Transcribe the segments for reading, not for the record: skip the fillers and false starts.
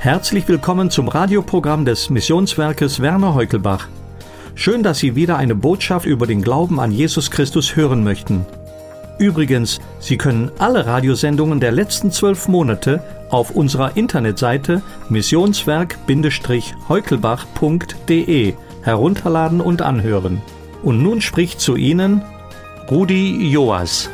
Herzlich willkommen zum Radioprogramm des Missionswerkes Werner Heukelbach. Schön, dass Sie wieder eine Botschaft über den Glauben an Jesus Christus hören möchten. Übrigens, Sie können alle Radiosendungen der letzten 12 Monate auf unserer Internetseite missionswerk-heukelbach.de herunterladen und anhören. Und nun spricht zu Ihnen Rudi Joas.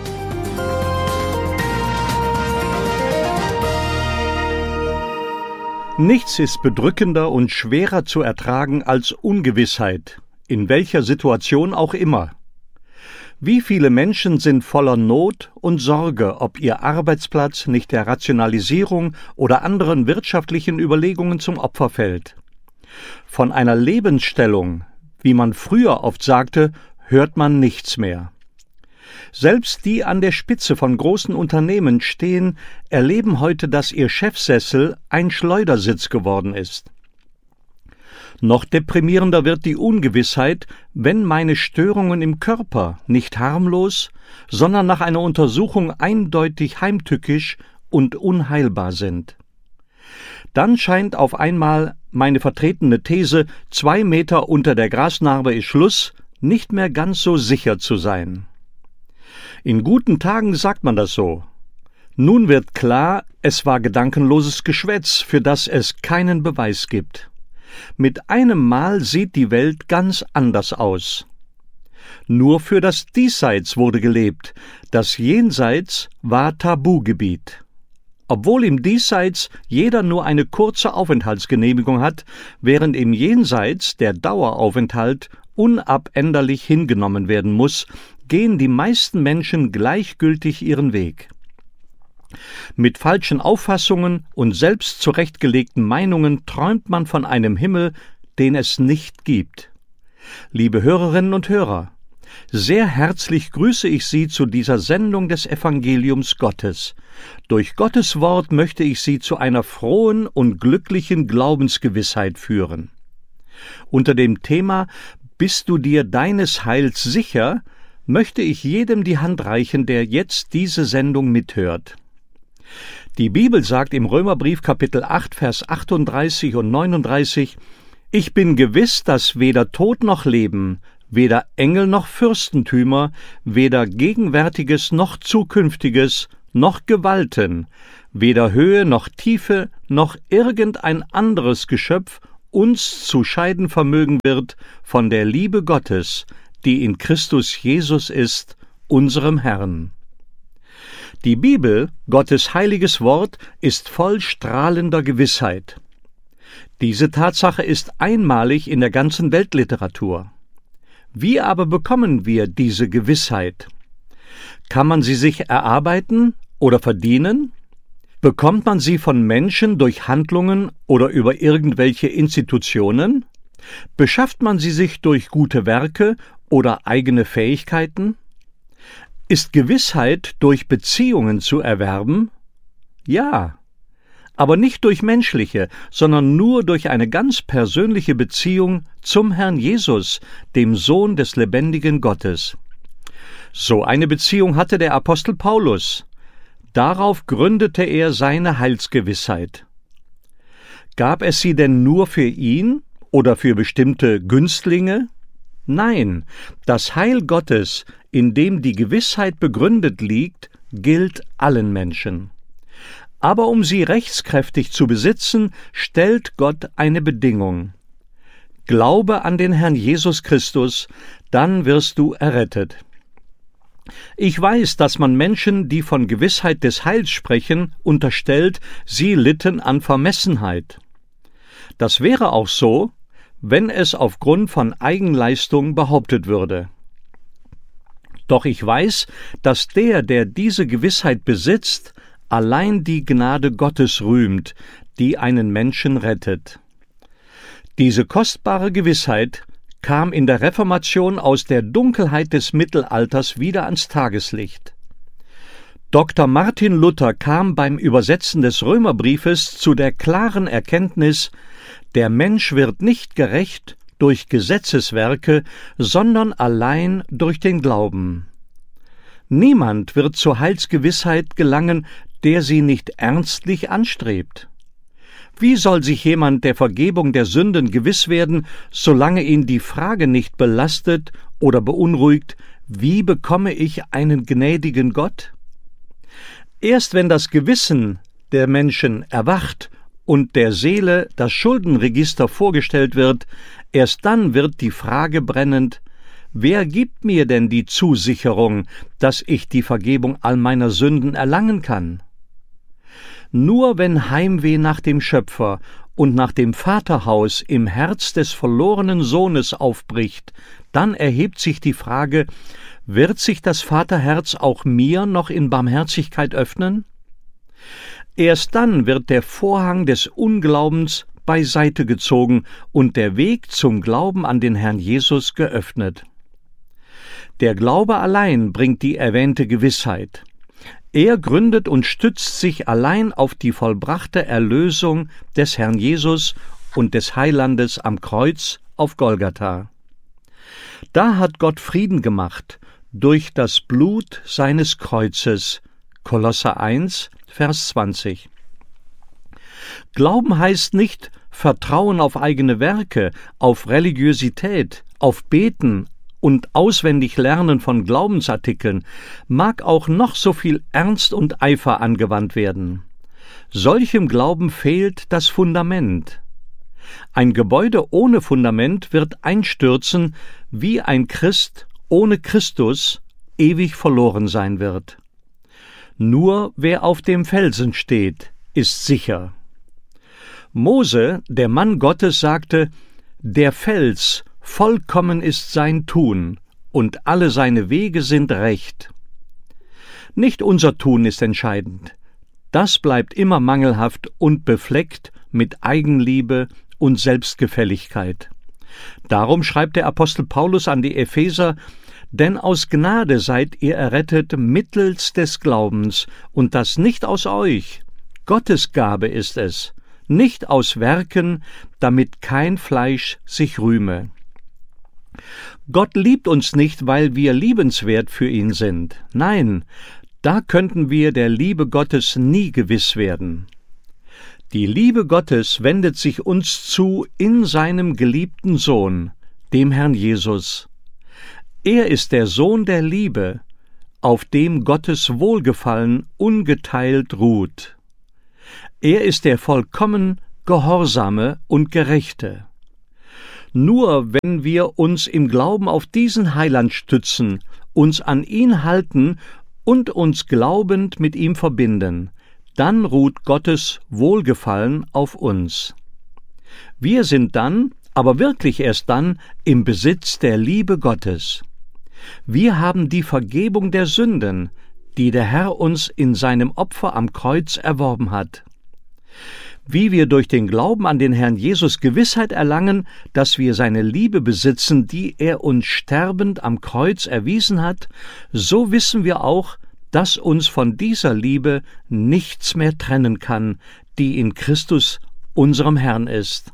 Nichts ist bedrückender und schwerer zu ertragen als Ungewissheit, in welcher Situation auch immer. Wie viele Menschen sind voller Not und Sorge, ob ihr Arbeitsplatz nicht der Rationalisierung oder anderen wirtschaftlichen Überlegungen zum Opfer fällt. Von einer Lebensstellung, wie man früher oft sagte, hört man nichts mehr. Selbst die an der Spitze von großen Unternehmen stehen, erleben heute, dass ihr Chefsessel ein Schleudersitz geworden ist. Noch deprimierender wird die Ungewissheit, wenn meine Störungen im Körper nicht harmlos, sondern nach einer Untersuchung eindeutig heimtückisch und unheilbar sind. Dann scheint auf einmal meine vertretene These, 2 Meter unter der Grasnarbe ist Schluss, nicht mehr ganz so sicher zu sein. In guten Tagen sagt man das so. Nun wird klar, es war gedankenloses Geschwätz, für das es keinen Beweis gibt. Mit einem Mal sieht die Welt ganz anders aus. Nur für das Diesseits wurde gelebt, das Jenseits war Tabugebiet. Obwohl im Diesseits jeder nur eine kurze Aufenthaltsgenehmigung hat, während im Jenseits der Daueraufenthalt unabänderlich hingenommen werden muss, gehen die meisten Menschen gleichgültig ihren Weg. Mit falschen Auffassungen und selbst zurechtgelegten Meinungen träumt man von einem Himmel, den es nicht gibt. Liebe Hörerinnen und Hörer, sehr herzlich grüße ich Sie zu dieser Sendung des Evangeliums Gottes. Durch Gottes Wort möchte ich Sie zu einer frohen und glücklichen Glaubensgewissheit führen. Unter dem Thema »Bist du dir deines Heils sicher?« möchte ich jedem die Hand reichen, der jetzt diese Sendung mithört. Die Bibel sagt im Römerbrief Kapitel 8, Vers 38 und 39, »Ich bin gewiss, dass weder Tod noch Leben, weder Engel noch Fürstentümer, weder Gegenwärtiges noch Zukünftiges, noch Gewalten, weder Höhe noch Tiefe, noch irgendein anderes Geschöpf uns zu scheiden vermögen wird von der Liebe Gottes, die in Christus Jesus ist, unserem Herrn.« Die Bibel, Gottes heiliges Wort, ist voll strahlender Gewissheit. Diese Tatsache ist einmalig in der ganzen Weltliteratur. Wie aber bekommen wir diese Gewissheit? Kann man sie sich erarbeiten oder verdienen? Bekommt man sie von Menschen durch Handlungen oder über irgendwelche Institutionen? Beschafft man sie sich durch gute Werke oder eigene Fähigkeiten? Ist Gewissheit durch Beziehungen zu erwerben? Ja, aber nicht durch menschliche, sondern nur durch eine ganz persönliche Beziehung zum Herrn Jesus, dem Sohn des lebendigen Gottes. So eine Beziehung hatte der Apostel Paulus. Darauf gründete er seine Heilsgewissheit. Gab es sie denn nur für ihn oder für bestimmte Günstlinge? Nein, das Heil Gottes, in dem die Gewissheit begründet liegt, gilt allen Menschen. Aber um sie rechtskräftig zu besitzen, stellt Gott eine Bedingung. Glaube an den Herrn Jesus Christus, dann wirst du errettet. Ich weiß, dass man Menschen, die von Gewissheit des Heils sprechen, unterstellt, sie litten an Vermessenheit. Das wäre auch so, wenn es aufgrund von Eigenleistung behauptet würde. Doch ich weiß, dass der diese Gewissheit besitzt, allein die Gnade Gottes rühmt, die einen Menschen rettet. Diese kostbare Gewissheit kam in der Reformation aus der Dunkelheit des Mittelalters wieder ans Tageslicht. Dr. Martin Luther kam beim Übersetzen des Römerbriefes zu der klaren Erkenntnis, der Mensch wird nicht gerecht durch Gesetzeswerke, sondern allein durch den Glauben. Niemand wird zur Heilsgewissheit gelangen, der sie nicht ernstlich anstrebt. Wie soll sich jemand der Vergebung der Sünden gewiss werden, solange ihn die Frage nicht belastet oder beunruhigt, wie bekomme ich einen gnädigen Gott? Erst wenn das Gewissen der Menschen erwacht und der Seele das Schuldenregister vorgestellt wird, erst dann wird die Frage brennend: Wer gibt mir denn die Zusicherung, dass ich die Vergebung all meiner Sünden erlangen kann? Nur wenn Heimweh nach dem Schöpfer und nach dem Vaterhaus im Herz des verlorenen Sohnes aufbricht, dann erhebt sich die Frage: Wird sich das Vaterherz auch mir noch in Barmherzigkeit öffnen? Erst dann wird der Vorhang des Unglaubens beiseite gezogen und der Weg zum Glauben an den Herrn Jesus geöffnet. Der Glaube allein bringt die erwähnte Gewissheit. Er gründet und stützt sich allein auf die vollbrachte Erlösung des Herrn Jesus und des Heilandes am Kreuz auf Golgatha. Da hat Gott Frieden gemacht durch das Blut seines Kreuzes. Kolosser 1, Vers 20. Glauben heißt nicht Vertrauen auf eigene Werke, auf Religiosität, auf Beten und auswendig Lernen von Glaubensartikeln, mag auch noch so viel Ernst und Eifer angewandt werden. Solchem Glauben fehlt das Fundament. Ein Gebäude ohne Fundament wird einstürzen, wie ein Christ ohne Christus ewig verloren sein wird. Nur wer auf dem Felsen steht, ist sicher. Mose, der Mann Gottes, sagte: Der Fels, vollkommen ist sein Tun, und alle seine Wege sind recht. Nicht unser Tun ist entscheidend. Das bleibt immer mangelhaft und befleckt mit Eigenliebe und Selbstgefälligkeit. Darum schreibt der Apostel Paulus an die Epheser: Denn aus Gnade seid ihr errettet mittels des Glaubens, und das nicht aus euch. Gottes Gabe ist es, nicht aus Werken, damit kein Fleisch sich rühme. Gott liebt uns nicht, weil wir liebenswert für ihn sind. Nein, da könnten wir der Liebe Gottes nie gewiss werden. Die Liebe Gottes wendet sich uns zu in seinem geliebten Sohn, dem Herrn Jesus. Er ist der Sohn der Liebe, auf dem Gottes Wohlgefallen ungeteilt ruht. Er ist der vollkommen Gehorsame und Gerechte. Nur wenn wir uns im Glauben auf diesen Heiland stützen, uns an ihn halten und uns glaubend mit ihm verbinden, dann ruht Gottes Wohlgefallen auf uns. Wir sind dann, aber wirklich erst dann, im Besitz der Liebe Gottes. Wir haben die Vergebung der Sünden, die der Herr uns in seinem Opfer am Kreuz erworben hat. Wie wir durch den Glauben an den Herrn Jesus Gewissheit erlangen, dass wir seine Liebe besitzen, die er uns sterbend am Kreuz erwiesen hat, so wissen wir auch, dass uns von dieser Liebe nichts mehr trennen kann, die in Christus unserem Herrn ist.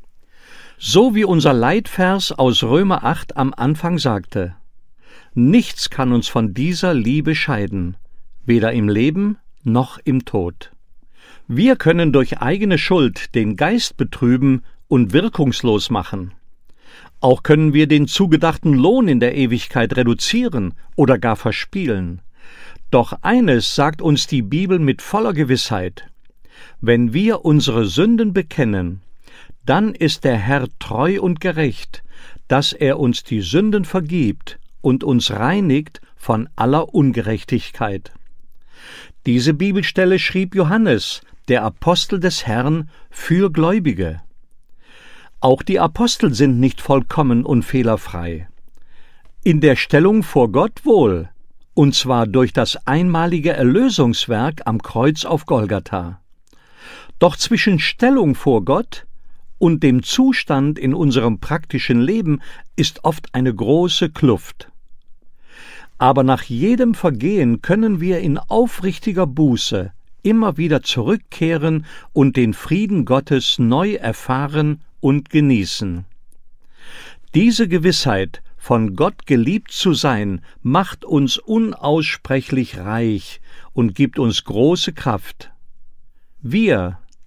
So wie unser Leitvers aus Römer 8 am Anfang sagte: Nichts kann uns von dieser Liebe scheiden, weder im Leben noch im Tod. Wir können durch eigene Schuld den Geist betrüben und wirkungslos machen. Auch können wir den zugedachten Lohn in der Ewigkeit reduzieren oder gar verspielen. Doch eines sagt uns die Bibel mit voller Gewissheit: Wenn wir unsere Sünden bekennen, dann ist der Herr treu und gerecht, dass er uns die Sünden vergibt und uns reinigt von aller Ungerechtigkeit. Diese Bibelstelle schrieb Johannes, der Apostel des Herrn, für Gläubige. Auch die Apostel sind nicht vollkommen und fehlerfrei. In der Stellung vor Gott wohl, und zwar durch das einmalige Erlösungswerk am Kreuz auf Golgatha. Doch zwischen Stellung vor Gott und dem Zustand in unserem praktischen Leben ist oft eine große Kluft. Aber nach jedem Vergehen können wir in aufrichtiger Buße immer wieder zurückkehren und den Frieden Gottes neu erfahren und genießen. Diese Gewissheit, von Gott geliebt zu sein, macht uns unaussprechlich reich und gibt uns große Kraft. Wir,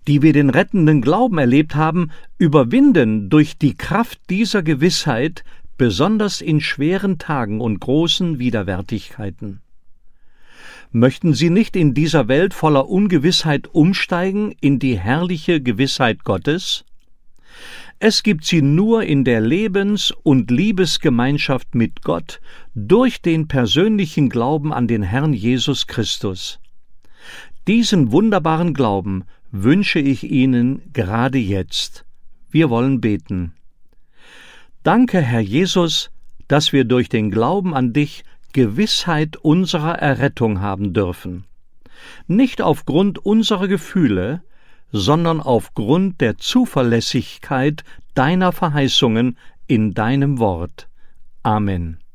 die wir den rettenden Glauben erlebt haben, überwinden durch die Kraft dieser Gewissheit, besonders in schweren Tagen und großen Widerwärtigkeiten. Möchten Sie nicht in dieser Welt voller Ungewissheit umsteigen in die herrliche Gewissheit Gottes? Es gibt sie nur in der Lebens- und Liebesgemeinschaft mit Gott durch den persönlichen Glauben an den Herrn Jesus Christus. Diesen wunderbaren Glauben wünsche ich Ihnen gerade jetzt. Wir wollen beten. Danke, Herr Jesus, dass wir durch den Glauben an dich Gewissheit unserer Errettung haben dürfen. Nicht aufgrund unserer Gefühle, sondern aufgrund der Zuverlässigkeit deiner Verheißungen in deinem Wort. Amen.